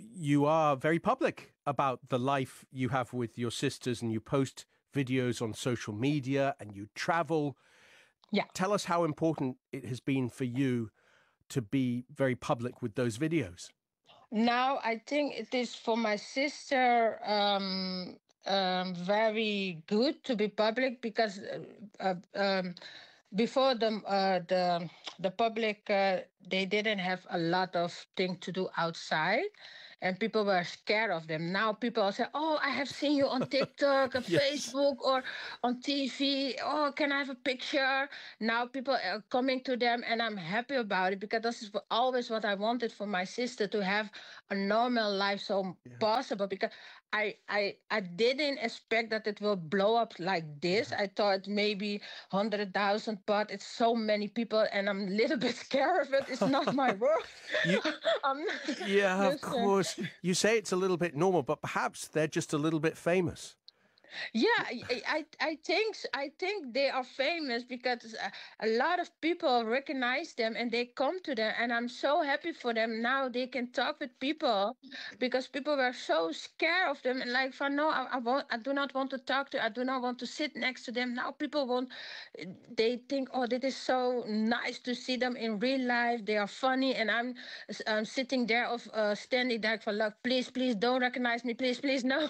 you are very public about the life you have with your sisters, and you post videos on social media and you travel. Yeah. Tell us how important it has been for you to be very public with those videos. Now, I think it is for my sister um, um, very good to be public because uh, uh, um, before the uh, the the public uh, they didn't have a lot of things to do outside, and people were scared of them. Now people say, "Oh, I have seen you on TikTok, on Yes. Facebook, or on T V. Oh, can I have a picture?" Now people are coming to them, and I'm happy about it because this is wha- always what I wanted for my sister, to have a normal life, so possible. Because I I I didn't expect that it will blow up like this. I thought maybe hundred thousand, but it's so many people, and I'm a little bit scared of it. It's not my world. You- I'm not, Yeah, of Listen. course. You say it's a little bit normal, but perhaps they're just a little bit famous. Yeah, I, I, I think s- I think they are famous because a, a lot of people recognize them and they come to them, and I'm so happy for them. Now they can talk with people because people were so scared of them and like, "For no, I, I won't, I do not want to talk to, I do not want to sit next to them." Now people want, they think, "Oh, this is so nice to see them in real life. They are funny," and I'm, s- um, sitting there of uh, standing there for like, "Please, please don't recognize me, please, please no."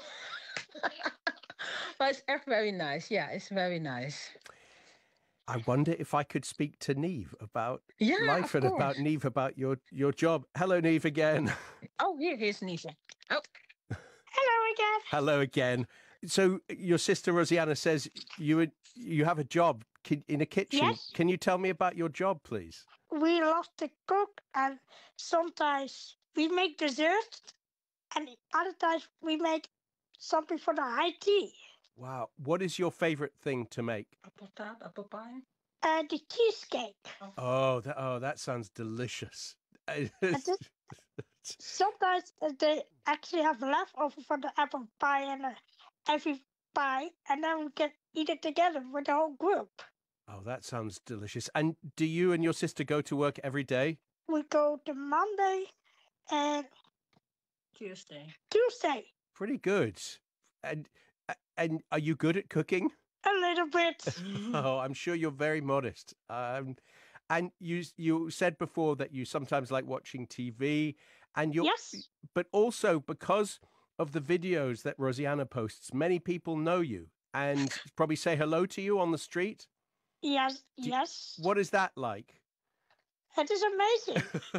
But it's echt very nice. Yeah, it's very nice. I wonder if I could speak to Neve about Yeah, life of and about course. Neve about your, your job. Hello, Neve, again. Oh, here is Nisa. Oh, Hello again. Hello again. So your sister Rosianna says you you have a job ki- in a kitchen. Yes. Can you tell me about your job, please? We love to cook, and sometimes we make dessert, and other times we make something for the high tea. Wow. What is your favorite thing to make? apple tart, apple pie. Uh, the cheesecake. Oh, that, oh, that sounds delicious. And then sometimes uh, they actually have leftover for the apple pie and uh, every pie, and then we can eat it together with the whole group. Oh, that sounds delicious. And do you and your sister go to work every day? We go to Monday and Tuesday. Tuesday. Pretty good. And and are you good at cooking? A little bit. Oh, I'm sure you're very modest. Um, and you you said before that you sometimes like watching T V, and you Yes. but also because of the videos that Rosianna posts, many people know you and probably say hello to you on the street. Yes, yes. What is that like? It is amazing.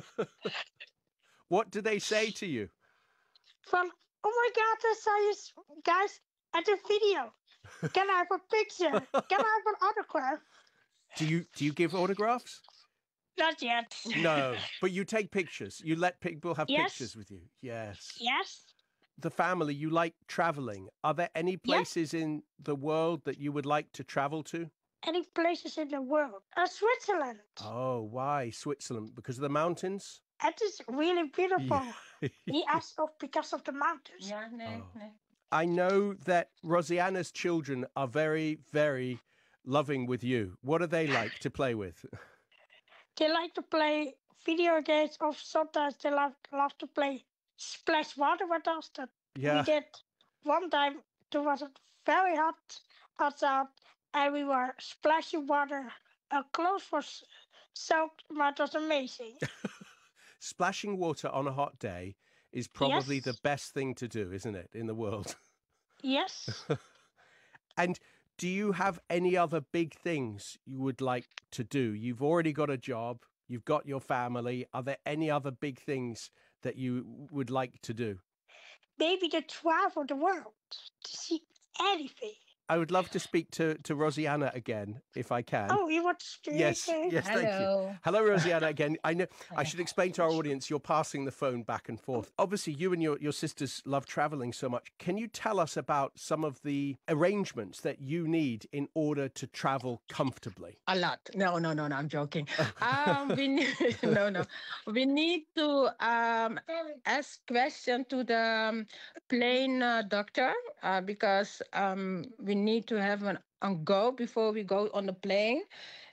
What do they say to you? From, "Oh my God, I saw you s- guys at the video. Can I have a picture? Can I have an autograph?" Do you do you give autographs? Not yet. No, but you take pictures. You let people have Yes. pictures with you. Yes. Yes. The family, you like traveling. Are there any places in the world that you would like to travel to? Any places in the world? Uh, Switzerland. Oh, why Switzerland? Because of the mountains? It is really beautiful. Yeah. He asked of because of the mountains. Yeah, nee, Oh. nee. I know that Rosianna's children are very, very loving with you. What do they like to play with? They like to play video games, or sometimes they love, love to play splash water with us. That Yeah. we did one time. It was very hot outside, and we were splashing water. Our clothes was soaked, but it was amazing. Splashing water on a hot day is probably Yes. the best thing to do, isn't it, in the world? Yes. And do you have any other big things you would like to do? You've already got a job, you've got your family. Are there any other big things that you would like to do? Maybe to travel the world to see anything. I would love to speak to, to Rosianna again, if I can. Oh, you want to speak? Yes, uh, yes, thank you. Hello. Hello, Rosianna, again. I know I should explain to our audience you're passing the phone back and forth. Obviously, you and your, your sisters love traveling so much. Can you tell us about some of the arrangements that you need in order to travel comfortably? A lot. No, no, no, no. I'm joking. um, we need, no, no. We need to um, ask question to the um, plane uh, doctor uh, because um, we need to have an on go before we go on the plane.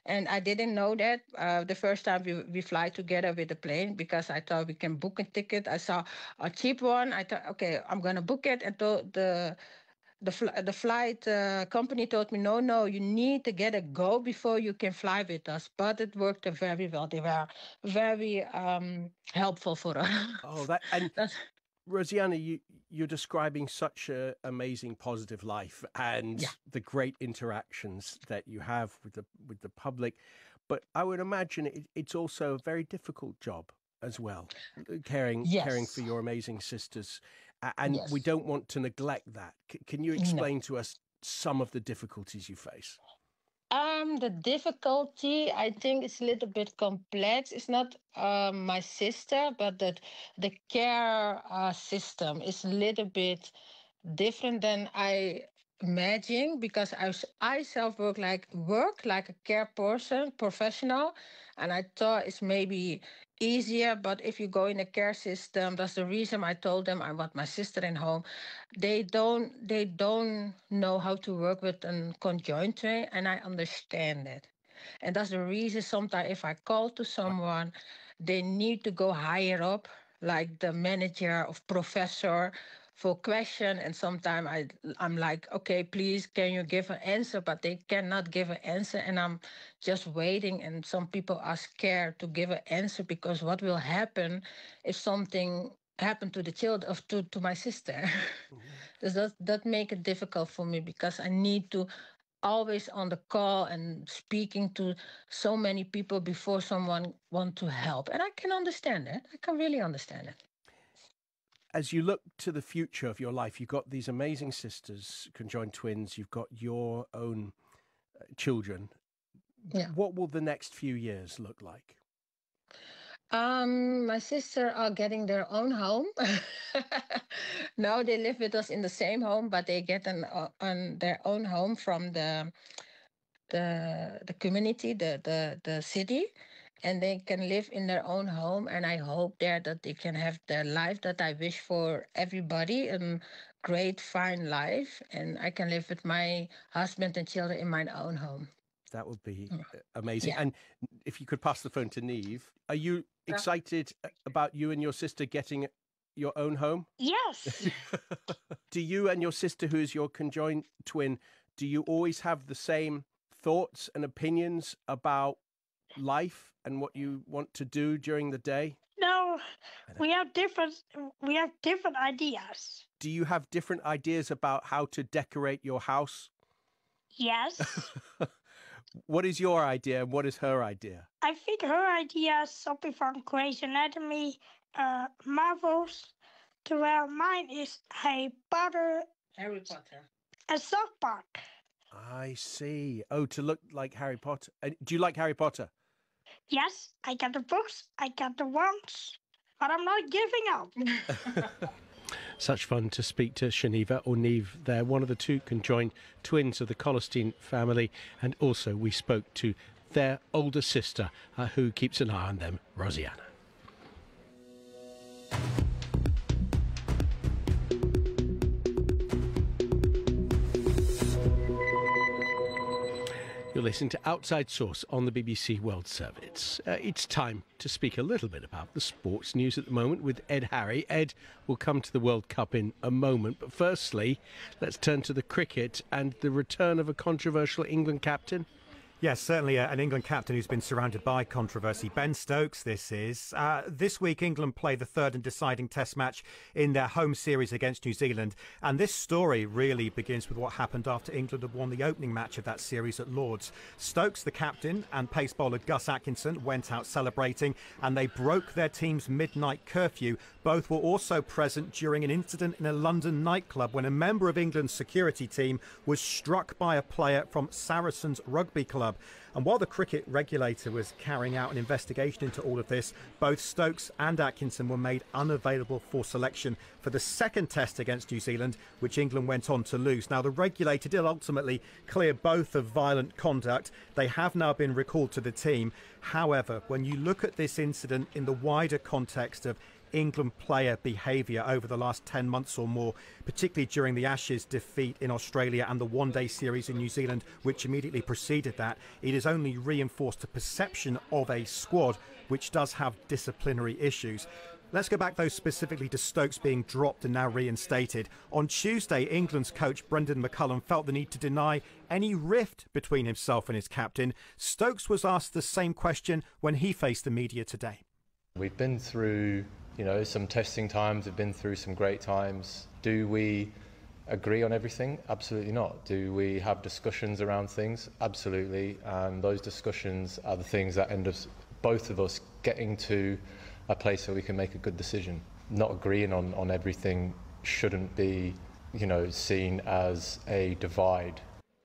And I didn't know that uh, the first time we, we fly together with the plane, because I thought we can book a ticket. I saw a cheap one. I thought, okay, I'm going to book it. And to, the the, fl- the flight uh, company told me, no, no, you need to get a go before you can fly with us. But it worked very well. They were very um, helpful for us. Oh, that and Rosianna, you, you're describing such an amazing positive life and yeah. the great interactions that you have with the with the public. But I would imagine it, it's also a very difficult job as well, caring yes. caring for your amazing sisters. And yes. we don't want to neglect that. C- can you explain no. to us some of the difficulties you face? Um, the difficulty, I think, is a little bit complex. It's not uh, my sister, but that the care uh, system is a little bit different than I imagine, because I I self work like work like a care person, professional, and I thought it's maybe easier. But if you go in a care system, that's the reason I told them I want my sister in home. They don't they don't know how to work with a conjoint train, and I understand that. And that's the reason sometimes if I call to someone, they need to go higher up, like the manager or professor, for question. And sometimes I I'm like, okay, please, can you give an answer? But they cannot give an answer, and I'm just waiting. And some people are scared to give an answer, because what will happen if something happened to the child of to, to my sister? Mm-hmm. Does that that make it difficult for me, because I need to always on the call and speaking to so many people before someone want to help. And I can understand it. I can really understand it. As you look to the future of your life, you've got these amazing sisters, conjoined twins, you've got your own uh, children. Yeah. What will the next few years look like? Um, my sister are getting their own home. Now they live with us in the same home, but they get an uh, on their own home from the the the community, the the the city. And they can live in their own home. And I hope there that they can have the life that I wish for everybody, a great, fine life. And I can live with my husband and children in my own home. That would be amazing. Yeah. And if you could pass the phone to Neve, are you excited about you and your sister getting your own home? Yes. Do you and your sister, who is your conjoined twin, do you always have the same thoughts and opinions about life and what you want to do during the day? No, we have different we have different ideas. Do you have different ideas about how to decorate your house? Yes. What is your idea and what is her idea? I think her idea is something from Grey's Anatomy, uh, Marvels, to where mine is Harry Potter. Harry Potter. A South Park. I see. Oh, to look like Harry Potter. Uh, do you like Harry Potter? Yes, I got the books, I got the wands, but I'm not giving up. Such fun to speak to Shaniva or Neve there, one of the two conjoined twins of the Collerstein family. And also we spoke to their older sister, uh, who keeps an eye on them, Rosianna. You're listening to Outside Source on the B B C World Service. Uh, it's time to speak a little bit about the sports news at the moment with Ed Harry. Ed will come to the World Cup in a moment, but firstly, let's turn to the cricket and the return of a controversial England captain. Yes, certainly uh, an England captain who's been surrounded by controversy. Ben Stokes, this is. Uh, this week, England play the third and deciding test match in their home series against New Zealand. And this story really begins with what happened after England had won the opening match of that series at Lord's. Stokes, the captain, and pace bowler Gus Atkinson went out celebrating, and they broke their team's midnight curfew. Both were also present during an incident in a London nightclub when a member of England's security team was struck by a player from Saracens Rugby Club. And while the cricket regulator was carrying out an investigation into all of this, both Stokes and Atkinson were made unavailable for selection for the second test against New Zealand, which England went on to lose. Now, the regulator did ultimately clear both of violent conduct. They have now been recalled to the team. However, when you look at this incident in the wider context of England player behaviour over the last ten months or more, particularly during the Ashes defeat in Australia and the one-day series in New Zealand, which immediately preceded that, it has only reinforced the perception of a squad which does have disciplinary issues. Let's go back, though, specifically to Stokes being dropped and now reinstated. On Tuesday, England's coach Brendan McCullum felt the need to deny any rift between himself and his captain. Stokes was asked the same question when he faced the media today. We've been through, you know, some testing times, we've been through some great times. Do we agree on everything? Absolutely not. Do we have discussions around things? Absolutely. And those discussions are the things that end up both of us getting to a place where we can make a good decision. Not agreeing on, on everything shouldn't be, you know, seen as a divide.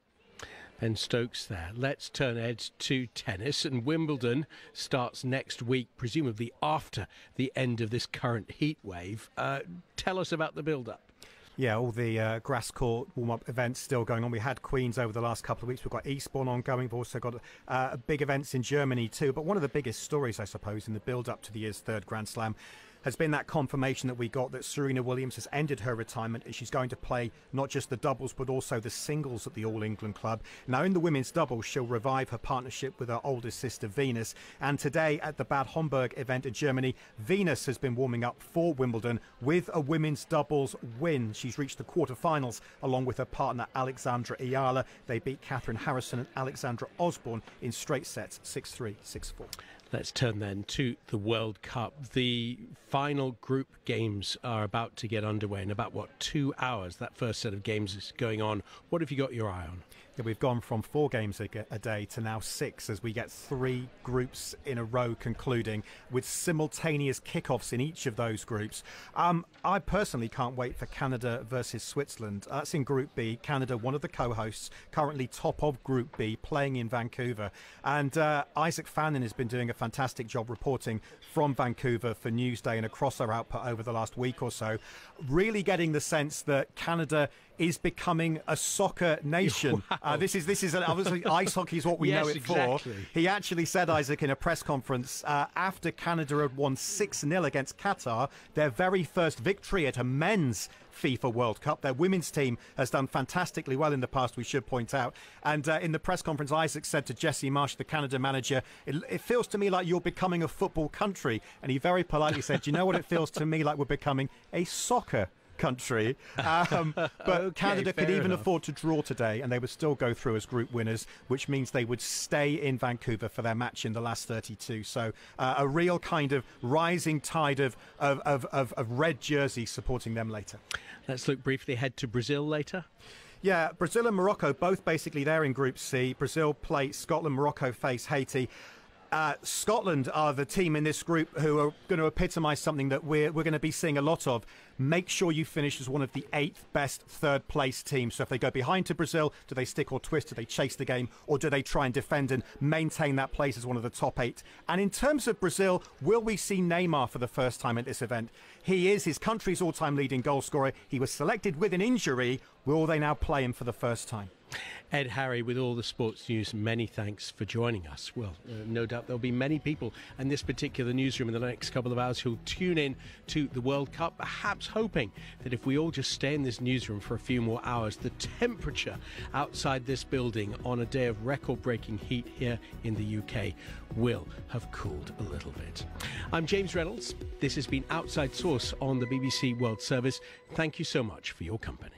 Ben Stokes there. Let's turn heads to tennis, and Wimbledon starts next week, presumably after the end of this current heat wave. Uh, tell us about the build-up. Yeah, all the uh, grass court warm-up events still going on. We had Queens over the last couple of weeks. We've got Eastbourne ongoing. We've also got uh, big events in Germany too. But one of the biggest stories, I suppose, in the build-up to the year's third Grand Slam has been that confirmation that we got that Serena Williams has ended her retirement and she's going to play not just the doubles but also the singles at the All England Club. Now, in the women's doubles, she'll revive her partnership with her older sister Venus. And today at the Bad Homburg event in Germany, Venus has been warming up for Wimbledon with a women's doubles win. She's reached the quarterfinals along with her partner Alexandra Ayala. They beat Catherine Harrison and Alexandra Osborne in straight sets, six three, six four. Let's turn then to the World Cup. The final group games are about to get underway in about, what, two hours. That first set of games is going on. What have you got your eye on? Yeah, we've gone from four games a, a day to now six as we get three groups in a row concluding with simultaneous kickoffs in each of those groups. Um, I personally can't wait for Canada versus Switzerland. Uh, that's in Group B. Canada, one of the co-hosts, currently top of Group B, playing in Vancouver. And uh, Isaac Fannin has been doing a fantastic job reporting from Vancouver for Newsday and across our output over the last week or so, really getting the sense that Canada is becoming a soccer nation. Wow. Uh, this is this is obviously ice hockey is what we yes, know it exactly. for. He actually said, Isaac, in a press conference uh, after Canada had won six nil against Qatar, their very first victory at a men's FIFA World Cup. Their women's team has done fantastically well in the past, we should point out. And uh, in the press conference, Isaac said to Jesse Marsh, the Canada manager, it, it feels to me like you're becoming a football country. And he very politely said, you know what it feels to me like we're becoming a soccer country. Um, but okay, Canada could even enough. afford to draw today and they would still go through as group winners, which means they would stay in Vancouver for their match in the last thirty-two. So uh, a real kind of rising tide of, of, of, of, of red jerseys supporting them later. Let's look briefly ahead to Brazil later. Yeah, Brazil and Morocco, both basically there in Group C. Brazil play Scotland, Morocco face Haiti. Uh, Scotland are the team in this group who are going to epitomise something that we're, we're going to be seeing a lot of. Make sure you finish as one of the eighth best third place teams. So if they go behind to Brazil, do they stick or twist? Do they chase the game? Or do they try and defend and maintain that place as one of the top eight? And in terms of Brazil, will we see Neymar for the first time at this event? He is his country's all-time leading goal scorer. He was selected with an injury. Will they now play him for the first time? Ed Harry with all the sports news, many thanks for joining us. Well, uh, no doubt there'll be many people in this particular newsroom in the next couple of hours who'll tune in to the World Cup, perhaps hoping that if we all just stay in this newsroom for a few more hours, the temperature outside this building on a day of record-breaking heat here in the U K will have cooled a little bit. I'm James Reynolds. This has been Outside Source on the B B C World Service. Thank you so much for your company.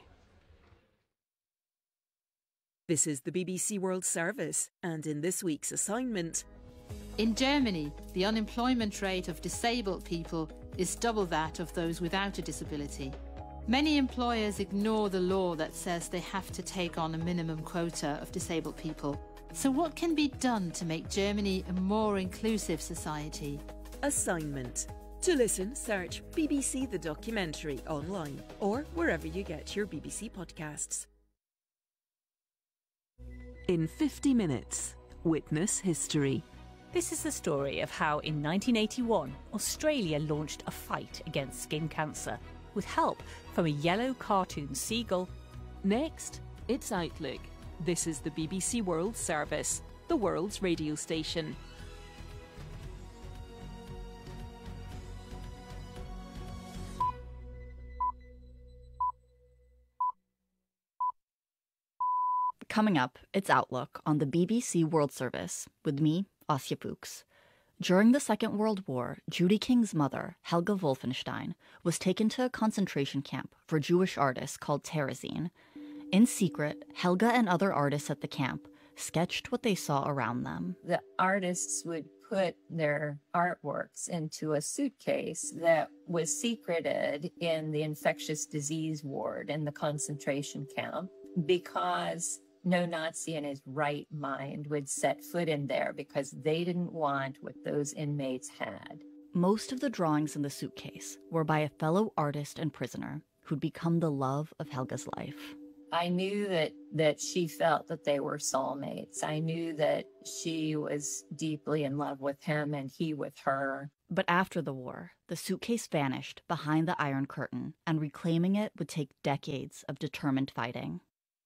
This is the B B C World Service, and in this week's assignment... In Germany, the unemployment rate of disabled people is double that of those without a disability. Many employers ignore the law that says they have to take on a minimum quota of disabled people. So what can be done to make Germany a more inclusive society? Assignment. To listen, search B B C The Documentary online or wherever you get your B B C podcasts. In fifty minutes, witness history. This is the story of how in nineteen eighty-one, Australia launched a fight against skin cancer with help from a yellow cartoon seagull. Next, it's Outlook. This is the B B C World Service, the world's radio station. Coming up, it's Outlook on the B B C World Service with me, Asya Fuchs. During the Second World War, Judy King's mother, Helga Wolfenstein, was taken to a concentration camp for Jewish artists called Terezin. In secret, Helga and other artists at the camp sketched what they saw around them. The artists would put their artworks into a suitcase that was secreted in the infectious disease ward in the concentration camp because no Nazi in his right mind would set foot in there because they didn't want what those inmates had. Most of the drawings in the suitcase were by a fellow artist and prisoner who'd become the love of Helga's life. I knew that, that she felt that they were soulmates. I knew that she was deeply in love with him and he with her. But after the war, the suitcase vanished behind the Iron Curtain, and reclaiming it would take decades of determined fighting.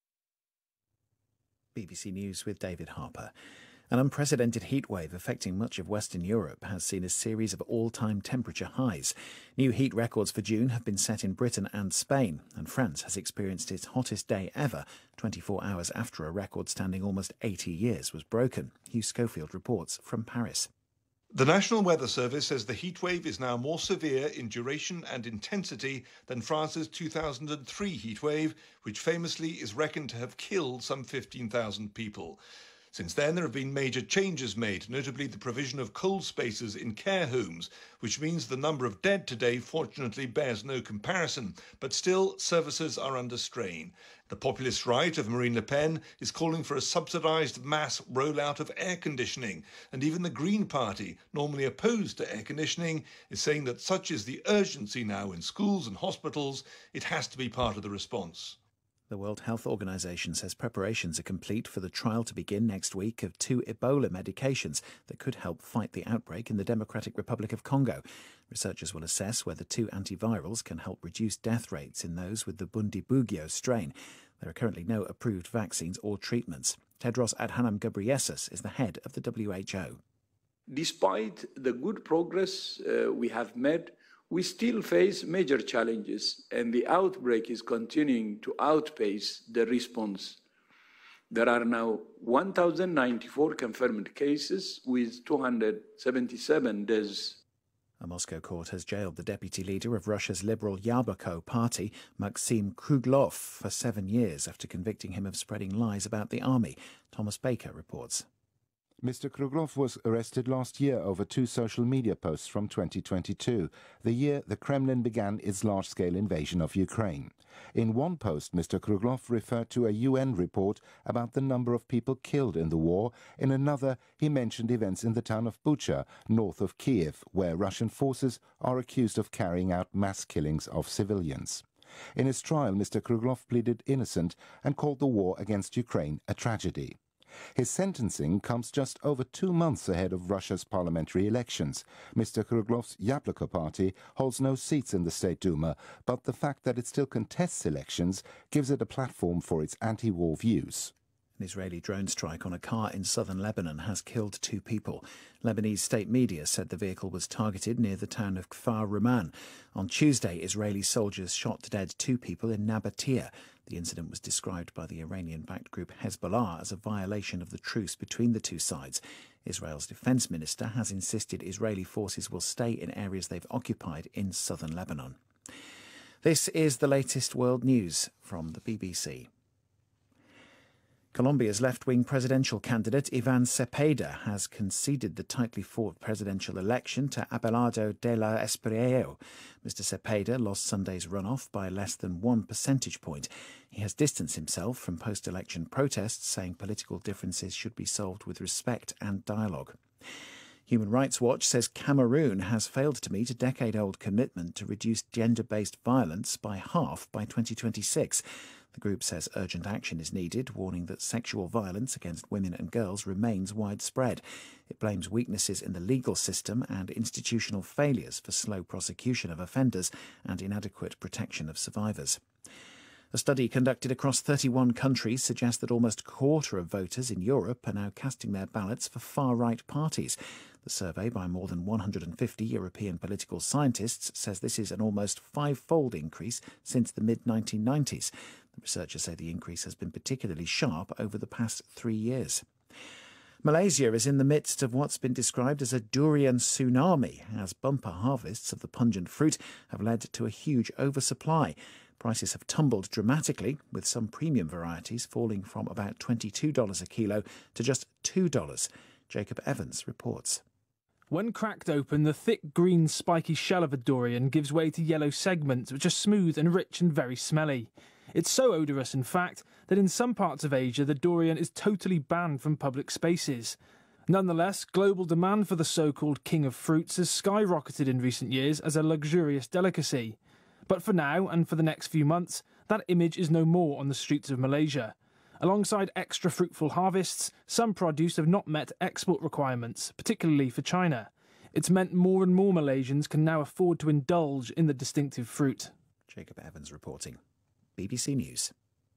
B B C News with David Harper. An unprecedented heatwave affecting much of Western Europe has seen a series of all-time temperature highs. New heat records for June have been set in Britain and Spain, and France has experienced its hottest day ever, twenty-four hours after a record spanning almost eighty years was broken. Hugh Schofield reports from Paris. The National Weather Service says the heatwave is now more severe in duration and intensity than France's two thousand three heatwave, which famously is reckoned to have killed some fifteen thousand people. Since then, there have been major changes made, notably the provision of cold spaces in care homes, which means the number of dead today fortunately bears no comparison, but still services are under strain. The populist right of Marine Le Pen is calling for a subsidised mass rollout of air conditioning, and even the Green Party, normally opposed to air conditioning, is saying that such is the urgency now in schools and hospitals, it has to be part of the response. The World Health Organization says preparations are complete for the trial to begin next week of two Ebola medications that could help fight the outbreak in the Democratic Republic of Congo. Researchers will assess whether two antivirals can help reduce death rates in those with the Bundibugyo strain. There are currently no approved vaccines or treatments. Tedros Adhanom Ghebreyesus is the head of the W H O. Despite the good progress uh, we have made, we still face major challenges, and the outbreak is continuing to outpace the response. There are now one thousand ninety-four confirmed cases with two hundred seventy-seven deaths. A Moscow court has jailed the deputy leader of Russia's Liberal Yabloko party, Maxim Kruglov, for seven years after convicting him of spreading lies about the army. Thomas Baker reports. Mister Kruglov was arrested last year over two social media posts from twenty twenty-two, the year the Kremlin began its large-scale invasion of Ukraine. In one post, Mister Kruglov referred to a U N report about the number of people killed in the war. In another, he mentioned events in the town of Bucha, north of Kiev, where Russian forces are accused of carrying out mass killings of civilians. In his trial, Mister Kruglov pleaded innocent and called the war against Ukraine a tragedy. His sentencing comes just over two months ahead of Russia's parliamentary elections. Mister Kruglov's Yabloko party holds no seats in the State Duma, but the fact that it still contests elections gives it a platform for its anti-war views. An Israeli drone strike on a car in southern Lebanon has killed two people. Lebanese state media said the vehicle was targeted near the town of Kfar Ruman. On Tuesday, Israeli soldiers shot dead two people in Nabatea. The incident was described by the Iranian-backed group Hezbollah as a violation of the truce between the two sides. Israel's defense minister has insisted Israeli forces will stay in areas they've occupied in southern Lebanon. This is the latest world news from the B B C. Colombia's left-wing presidential candidate Ivan Cepeda has conceded the tightly fought presidential election to Abelardo de la Espriella. Mister Cepeda lost Sunday's runoff by less than one percentage point. He has distanced himself from post-election protests, saying political differences should be solved with respect and dialogue. Human Rights Watch says Cameroon has failed to meet a decade-old commitment to reduce gender-based violence by half by twenty twenty-six. The group says urgent action is needed, warning that sexual violence against women and girls remains widespread. It blames weaknesses in the legal system and institutional failures for slow prosecution of offenders and inadequate protection of survivors. A study conducted across thirty-one countries suggests that almost a quarter of voters in Europe are now casting their ballots for far-right parties. The survey by more than one hundred fifty European political scientists says this is an almost five-fold increase since the mid nineteen nineties. The researchers say the increase has been particularly sharp over the past three years. Malaysia is in the midst of what's been described as a durian tsunami, as bumper harvests of the pungent fruit have led to a huge oversupply. Prices have tumbled dramatically, with some premium varieties falling from about twenty-two dollars a kilo to just two dollars. Jacob Evans reports. When cracked open, the thick green spiky shell of a durian gives way to yellow segments, which are smooth and rich and very smelly. It's so odorous, in fact, that in some parts of Asia the durian is totally banned from public spaces. Nonetheless, global demand for the so-called king of fruits has skyrocketed in recent years as a luxurious delicacy. But for now, and for the next few months, that image is no more on the streets of Malaysia. Alongside extra fruitful harvests, some produce have not met export requirements, particularly for China. It's meant more and more Malaysians can now afford to indulge in the distinctive fruit. Jacob Evans reporting. B B C News.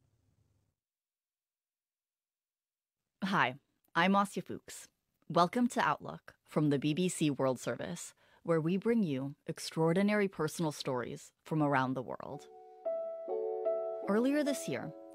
Hi, I'm Marcia Fuchs. Welcome to Outlook from the B B C World Service, where we bring you extraordinary personal stories from around the world. Earlier this year,